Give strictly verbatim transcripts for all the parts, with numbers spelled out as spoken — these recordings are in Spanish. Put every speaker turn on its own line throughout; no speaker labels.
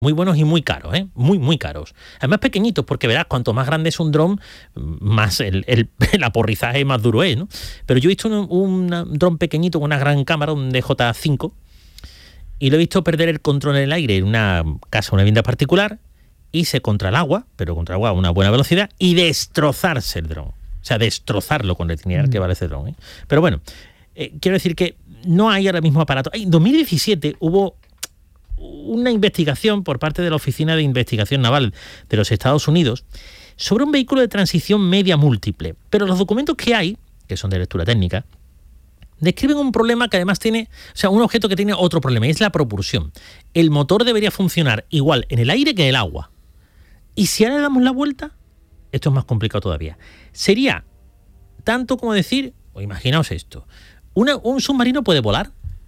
muy buenos y muy caros, ¿eh? Muy, muy caros. Además pequeñitos, porque verás, cuanto más grande es un dron, más el, el, el aporrizaje más duro es, ¿no? Pero yo he visto un, un dron pequeñito con una gran cámara, un D J cinco, y lo he visto perder el control en el aire en una casa, una vivienda particular, irse contra el agua, pero contra el agua a una buena velocidad, y destrozarse el dron. O sea, destrozarlo con el itinerar que vale ese dron, ¿eh? Pero bueno, eh, quiero decir que no hay ahora mismo aparatos. En dos mil diecisiete hubo una investigación por parte de la Oficina de Investigación Naval de los Estados Unidos sobre un vehículo de transición media múltiple. Pero los documentos que hay, que son de lectura técnica, describen un problema que además tiene, o sea, un objeto que tiene otro problema, y es la propulsión. El motor debería funcionar igual en el aire que en el agua. Y si ahora le damos la vuelta, esto es más complicado todavía. Sería tanto como decir, o imaginaos esto, una, ¿un submarino puede volar?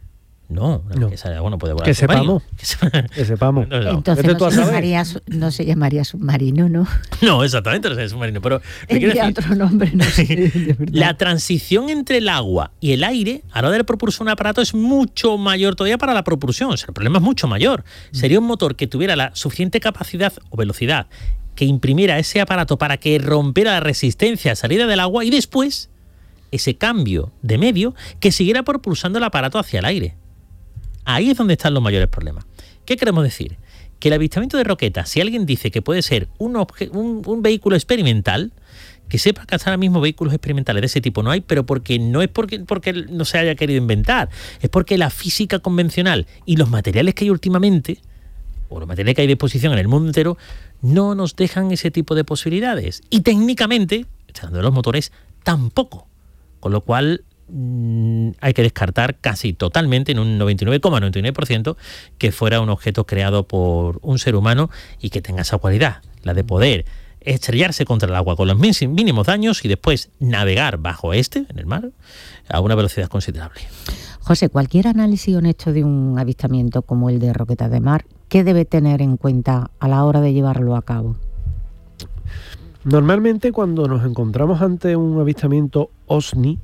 No,
no.
Que, sea, bueno, puede volar.
Que sepamos. Que sepamos.
No, no. Entonces no se, llamaría, no se llamaría submarino, ¿no?
No, exactamente, no sería submarino. Pero
tendría otro nombre, no sé.
La transición entre el agua y el aire a la hora de propulsar un aparato es mucho mayor todavía para la propulsión. O sea, el problema es mucho mayor. Sería un motor que tuviera la suficiente capacidad o velocidad que imprimiera ese aparato para que rompiera la resistencia a salida del agua y después ese cambio de medio que siguiera propulsando el aparato hacia el aire. Ahí es donde están los mayores problemas. ¿Qué queremos decir? Que el avistamiento de roquetas, si alguien dice que puede ser un, obje, un, un vehículo experimental, que sepa que hasta ahora mismo vehículos experimentales de ese tipo no hay, pero porque no es porque, porque no se haya querido inventar, es porque la física convencional y los materiales que hay últimamente, o los materiales que hay a disposición en el mundo entero, no nos dejan ese tipo de posibilidades. Y técnicamente, hablando de los motores, tampoco. Con lo cual hay que descartar casi totalmente, en un noventa y nueve coma noventa y nueve por ciento, que fuera un objeto creado por un ser humano y que tenga esa cualidad, la de poder estrellarse contra el agua con los mínimos daños y después navegar bajo este, en el mar, a una velocidad considerable.
José, cualquier análisis honesto de un avistamiento como el de roquetas de mar, ¿qué debe tener en cuenta a la hora de llevarlo a cabo?
Normalmente cuando nos encontramos ante un avistamiento OSNI,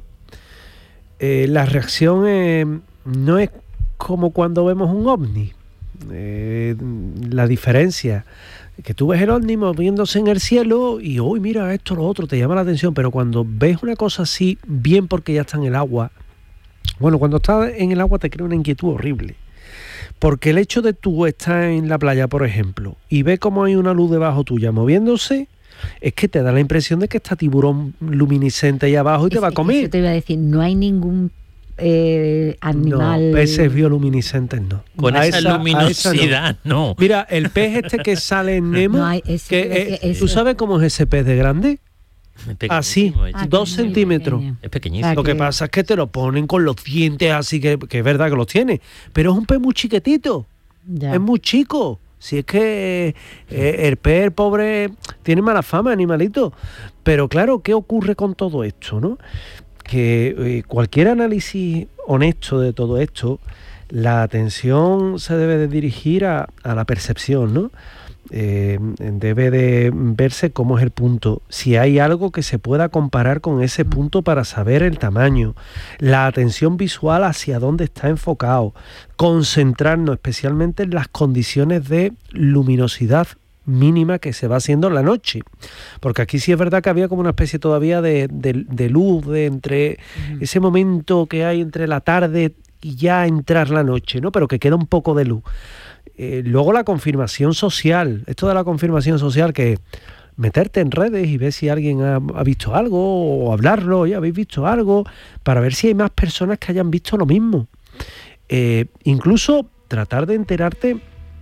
Eh, la reacción eh, no es como cuando vemos un ovni. Eh, la diferencia que tú ves el ovni moviéndose en el cielo y uy, mira esto, lo otro, te llama la atención, pero cuando ves una cosa así, bien porque ya está en el agua, bueno, cuando está en el agua te crea una inquietud horrible. Porque el hecho de tú estar en la playa, por ejemplo, y ves cómo hay una luz debajo tuya moviéndose, es que te da la impresión de que está tiburón luminiscente ahí abajo y es, te va a comer.
Eso te iba a decir, no hay ningún eh, animal...
No, peces bioluminiscentes no.
Con a esa, esa luminosidad, esa no.
no. Mira, el pez este que sale en Nemo, no hay, ese, que, ese, eh, ese. ¿tú sabes cómo es ese pez de grande? Así, ah, dos centímetros.
Pequeño. Es pequeñísimo.
Lo que pasa es que te lo ponen con los dientes así, que, que es verdad que los tiene, pero es un pez muy chiquitito, ya. Es muy chico. Si es que eh, el pez, el pobre, tiene mala fama, animalito. Pero claro, ¿qué ocurre con todo esto, no? Que eh, cualquier análisis honesto de todo esto, la atención se debe de dirigir a, a la percepción, ¿no? Eh, debe de verse cómo es el punto, si hay algo que se pueda comparar con ese punto para saber el tamaño, la atención visual hacia dónde está enfocado, concentrarnos especialmente en las condiciones de luminosidad mínima que se va haciendo en la noche, porque aquí sí es verdad que había como una especie todavía de, de, de luz de entre uh-huh. ese momento que hay entre la tarde y ya entrar la noche, ¿no? Pero que queda un poco de luz. Eh, luego la confirmación social, esto de la confirmación social, que meterte en redes y ver si alguien ha, ha visto algo o hablarlo, ya habéis visto algo, para ver si hay más personas que hayan visto lo mismo. Eh, incluso tratar de enterarte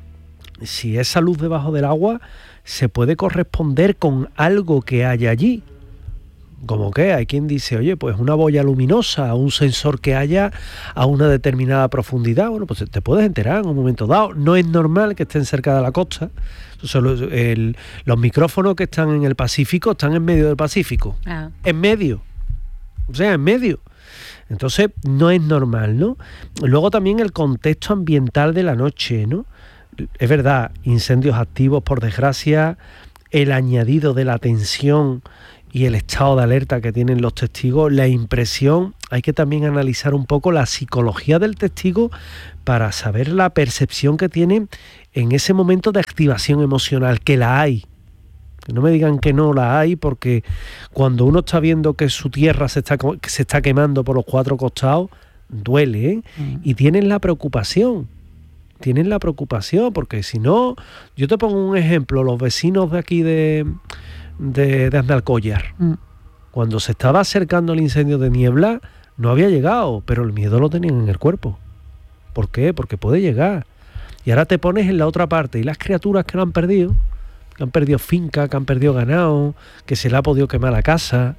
si esa luz debajo del agua se puede corresponder con algo que haya allí. Como que hay quien dice, oye, pues una boya luminosa, un sensor que haya a una determinada profundidad, bueno, pues te puedes enterar en un momento dado. No es normal que estén cerca de la costa. Solo el, los micrófonos que están en el Pacífico están en medio del Pacífico. Ah. En medio. O sea, en medio. Entonces, no es normal, ¿no? Luego también el contexto ambiental de la noche, ¿no? Es verdad, incendios activos, por desgracia, el añadido de la tensión y el estado de alerta que tienen los testigos, la impresión hay que también analizar un poco la psicología del testigo para saber la percepción que tiene en ese momento de activación emocional, que la hay. Que no me digan que no la hay, porque cuando uno está viendo que su tierra se está, que se está quemando por los cuatro costados, duele, ¿eh? Mm. Y tienen la preocupación. Tienen la preocupación, porque si no, yo te pongo un ejemplo, los vecinos de aquí de, de, de Andalcollar, mm. cuando se estaba acercando el incendio de Niebla, no había llegado, pero el miedo lo tenían en el cuerpo. ¿Por qué? Porque puede llegar. Y ahora te pones en la otra parte, y las criaturas que lo han perdido, que han perdido finca, que han perdido ganado, que se le ha podido quemar la casa,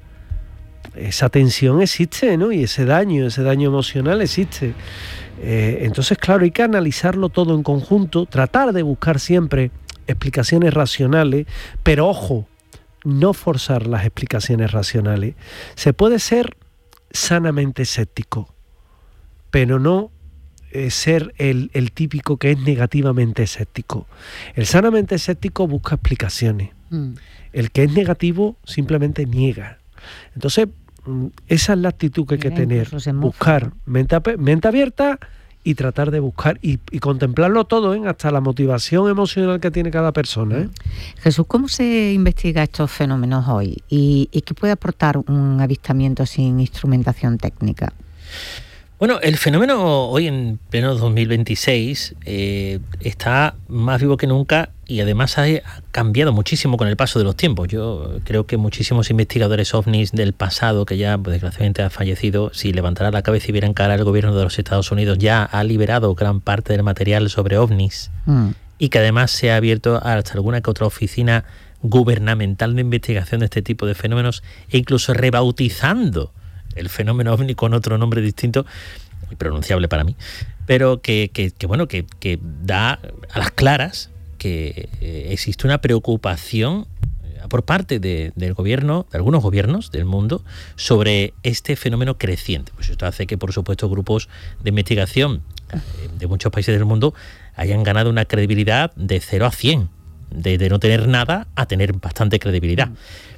esa tensión existe, ¿no? Y ese daño, ese daño emocional existe. Eh, entonces, claro, hay que analizarlo todo en conjunto, tratar de buscar siempre explicaciones racionales, pero ojo, no forzar las explicaciones racionales. Se puede ser sanamente escéptico, pero no eh, ser el, el típico que es negativamente escéptico. El sanamente escéptico busca explicaciones. Mm. El que es negativo simplemente niega. Entonces, esa es la actitud que hay que tener, buscar mente, mente abierta y tratar de buscar y, y contemplarlo todo, ¿eh? Hasta la motivación emocional que tiene cada persona, ¿eh?
Jesús, ¿cómo se investiga estos fenómenos hoy? ¿Y, y qué puede aportar un avistamiento sin instrumentación técnica?
Bueno, el fenómeno hoy en pleno dos mil veintiséis eh, está más vivo que nunca y además ha cambiado muchísimo con el paso de los tiempos. Yo creo que muchísimos investigadores ovnis del pasado, que ya pues, desgraciadamente ha fallecido, si levantara la cabeza y viera en cara al gobierno de los Estados Unidos, ya ha liberado gran parte del material sobre ovnis mm. y que además se ha abierto hasta alguna que otra oficina gubernamental de investigación de este tipo de fenómenos e incluso rebautizando el fenómeno ovni con otro nombre distinto, impronunciable para mí, pero que, que, que bueno, que, que da a las claras que eh, existe una preocupación por parte de, del gobierno, de algunos gobiernos del mundo, sobre este fenómeno creciente. Pues esto hace que, por supuesto, grupos de investigación eh, de muchos países del mundo hayan ganado una credibilidad de cero a cien, de, de no tener nada a tener bastante credibilidad.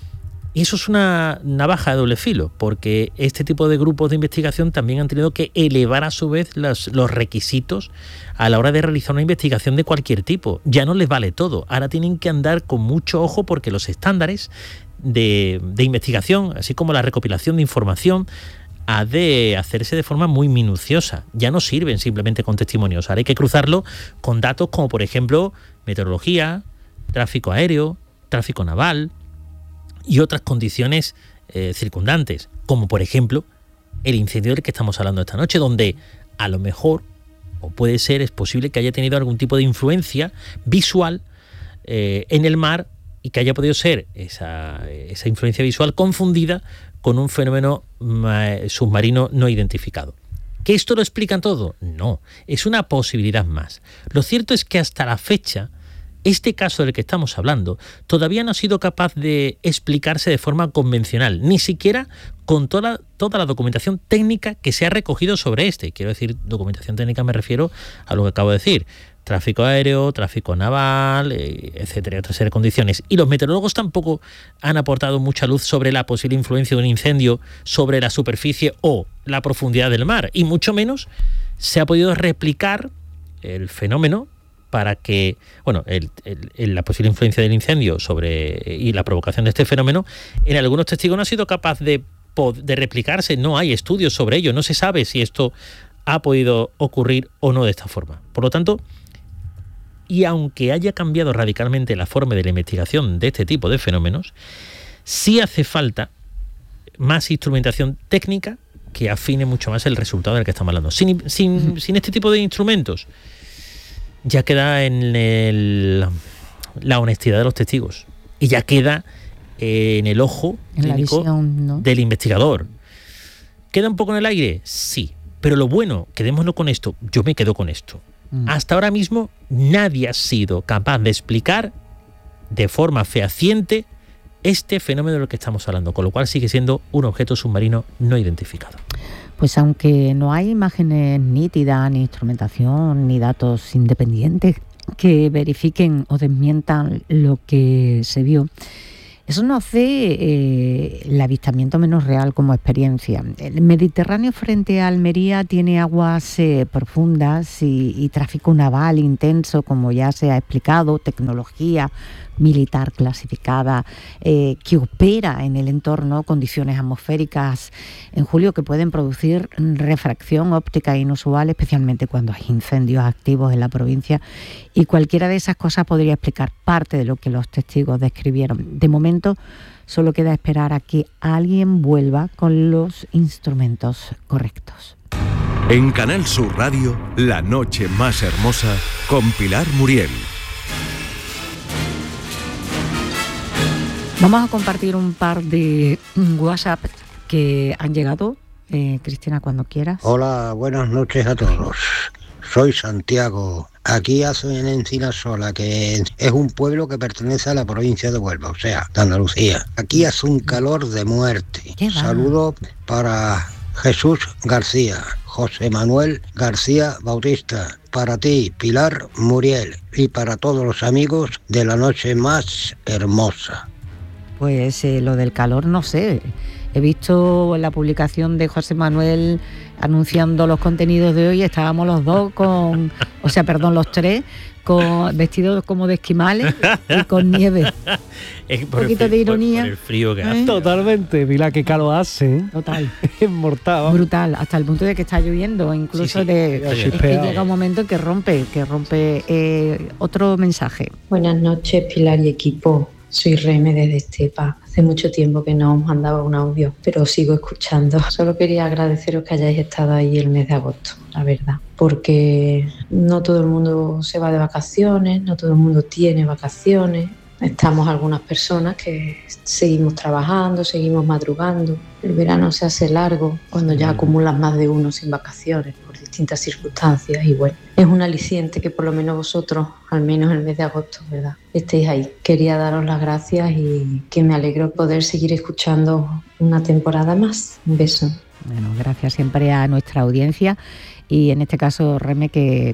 Y eso es una navaja de doble filo, porque este tipo de grupos de investigación también han tenido que elevar a su vez los, los requisitos a la hora de realizar una investigación de cualquier tipo. Ya no les vale todo, ahora tienen que andar con mucho ojo porque los estándares de, de investigación, así como la recopilación de información, ha de hacerse de forma muy minuciosa. Ya no sirven simplemente con testimonios, ahora hay que cruzarlo con datos como, por ejemplo, meteorología, tráfico aéreo, tráfico naval y otras condiciones eh, circundantes, como por ejemplo el incendio del que estamos hablando esta noche, donde a lo mejor, o puede ser, es posible que haya tenido algún tipo de influencia visual eh, en el mar y que haya podido ser esa, esa influencia visual confundida con un fenómeno eh, submarino no identificado. ¿Que esto lo explican todo? No, es una posibilidad más. Lo cierto es que hasta la fecha este caso del que estamos hablando todavía no ha sido capaz de explicarse de forma convencional, ni siquiera con toda, toda la documentación técnica que se ha recogido sobre este. Quiero decir, documentación técnica me refiero a lo que acabo de decir. Tráfico aéreo, tráfico naval, etcétera, otra serie de condiciones. Y los meteorólogos tampoco han aportado mucha luz sobre la posible influencia de un incendio sobre la superficie o la profundidad del mar. Y mucho menos se ha podido replicar el fenómeno para que, bueno, el, el, la posible influencia del incendio sobre y la provocación de este fenómeno, en algunos testigos no ha sido capaz de, de replicarse, no hay estudios sobre ello, no se sabe si esto ha podido ocurrir o no de esta forma. Por lo tanto, y aunque haya cambiado radicalmente la forma de la investigación de este tipo de fenómenos, sí hace falta más instrumentación técnica que afine mucho más el resultado del que estamos hablando. Sin, sin, sin este tipo de instrumentos, ya queda en el, la honestidad de los testigos y ya queda en el ojo en clínico la visión, ¿no?, del investigador. ¿Queda un poco en el aire? Sí, pero lo bueno, quedémonos con esto, yo me quedo con esto. Mm. Hasta ahora mismo nadie ha sido capaz de explicar de forma fehaciente este fenómeno del que estamos hablando, con lo cual sigue siendo un objeto submarino no identificado.
Pues aunque no hay imágenes nítidas, ni instrumentación, ni datos independientes que verifiquen o desmientan lo que se vio, Eso nos hace eh, el avistamiento menos real como experiencia. El Mediterráneo frente a Almería tiene aguas eh, profundas y, y tráfico naval intenso, como ya se ha explicado, tecnología militar clasificada eh, que opera en el entorno, condiciones atmosféricas en julio que pueden producir refracción óptica inusual, especialmente cuando hay incendios activos en la provincia, y cualquiera de esas cosas podría explicar parte de lo que los testigos describieron. De momento solo queda esperar a que alguien vuelva con los instrumentos correctos.
En Canal Sur Radio, La Noche Más Hermosa con Pilar Muriel.
Vamos a compartir un par de WhatsApp que han llegado. Eh, Cristina, cuando quieras.
Hola, buenas noches a todos. Soy Santiago. Aquí hace en Encinasola, que es un pueblo que pertenece a la provincia de Huelva, o sea, de Andalucía. Aquí hace un calor de muerte. Saludo para Jesús García, José Manuel García Bautista, para ti, Pilar Muriel, y para todos los amigos de La Noche Más Hermosa.
Pues eh, lo del calor no sé. He visto la publicación de José Manuel anunciando los contenidos de hoy. Estábamos los dos con, o sea, perdón, los tres, con vestidos como de esquimales y con nieve.
Es
un poquito
el,
de ironía.
Por, por el frío que hace.
¿Eh?
Totalmente, mira qué calor hace. ¿eh?
Total.
Es mortal.
Brutal, hasta el punto de que está lloviendo, incluso sí, sí, de es que llega un momento en que rompe, que rompe eh, otro mensaje.
Buenas noches, Pilar y equipo. Soy Reme desde Estepa. Hace mucho tiempo que no os mandaba un audio, pero os sigo escuchando. Solo quería agradeceros que hayáis estado ahí el mes de agosto, la verdad. Porque no todo el mundo se va de vacaciones, no todo el mundo tiene vacaciones. Estamos algunas personas que seguimos trabajando, seguimos madrugando. El verano se hace largo cuando ya acumulas más de uno sin vacaciones por distintas circunstancias y bueno, es un aliciente que por lo menos vosotros, al menos el mes de agosto, ¿verdad?, estéis ahí. Quería daros las gracias y que me alegro poder seguir escuchando una temporada más. Un beso.
Bueno, gracias siempre a nuestra audiencia y en este caso Reme, que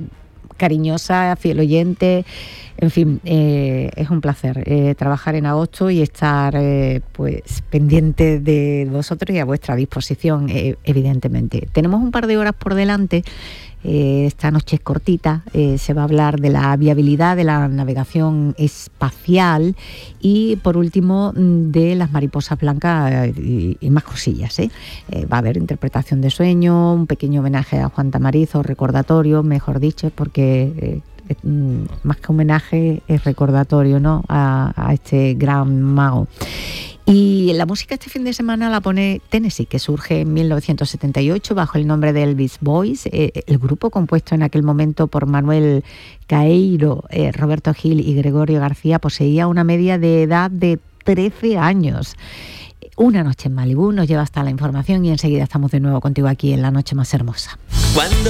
cariñosa, fiel oyente, en fin, eh, es un placer eh, trabajar en agosto y estar eh, pues pendiente de vosotros y a vuestra disposición, eh, evidentemente. Tenemos un par de horas por delante. Eh, esta noche es cortita, eh, se va a hablar de la viabilidad de la navegación espacial y por último de las mariposas blancas y, y más cosillas, ¿eh? Eh, va a haber interpretación de sueño, un pequeño homenaje a Juan Tamariz, o recordatorio, mejor dicho, porque eh, más que homenaje es recordatorio, ¿no?, a, a este gran mago. Y la música este fin de semana la pone Tennessee, que surge en mil novecientos setenta y ocho bajo el nombre de Elvis Boys. Eh, el grupo, compuesto en aquel momento por Manuel Caeiro, eh, Roberto Gil y Gregorio García, poseía una media de edad de trece años. Una noche en Malibú nos lleva hasta la información y enseguida estamos de nuevo contigo aquí en La Noche Más Hermosa.
Cuando